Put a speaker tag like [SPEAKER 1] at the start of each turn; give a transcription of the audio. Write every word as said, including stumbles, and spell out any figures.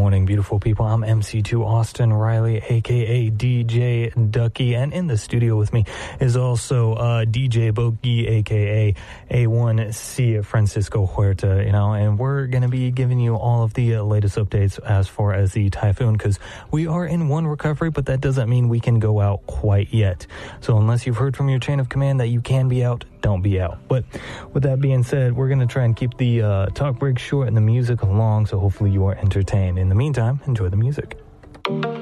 [SPEAKER 1] morning, beautiful people. I'm M C two Austin Riley, a k a. D J Ducky. And in the studio with me is also uh, D J Bogey, a k a. A one C Francisco Huerta, you know, and we're going to be giving you all of the uh, latest updates as far as the typhoon, because we are in one recovery, but that doesn't mean we can go out quite yet. So unless you've heard from your chain of command that you can be out, don't be out. But with that being said, we're going to try and keep the uh, talk break short and the music long, so hopefully you are entertained. In the meantime, enjoy the music.